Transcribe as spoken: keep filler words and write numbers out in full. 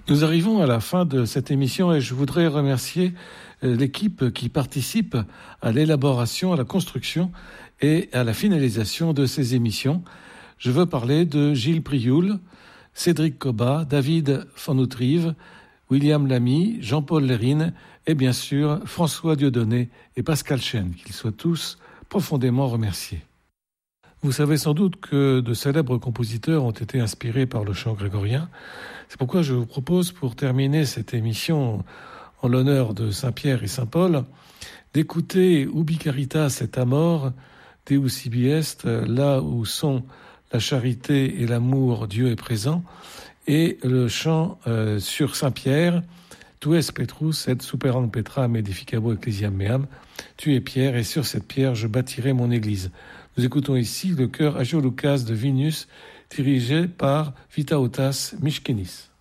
Nous arrivons à la fin de cette émission et je voudrais remercier l'équipe qui participe à l'élaboration, à la construction et à la finalisation de ces émissions. Je veux parler de Gilles Prioul, Cédric Cobat, David Fanoutrive, William Lamy, Jean-Paul Lérine et bien sûr François Dieudonné et Pascal Chen, qu'ils soient tous profondément remerciés. Vous savez sans doute que de célèbres compositeurs ont été inspirés par le chant grégorien. C'est pourquoi je vous propose, pour terminer cette émission en l'honneur de Saint-Pierre et Saint-Paul, d'écouter Ubi Caritas et Amor, Deus ibi est, là où sont la charité et l'amour, Dieu est présent, et le chant euh, sur Saint-Pierre, Tu es Petrus et superam Petram edificabo ecclesiam meam, tu es Pierre et sur cette pierre je bâtirai mon église. Nous écoutons ici le chœur Agiolukas de Vilnius, dirigé par Vytautas Miškinis.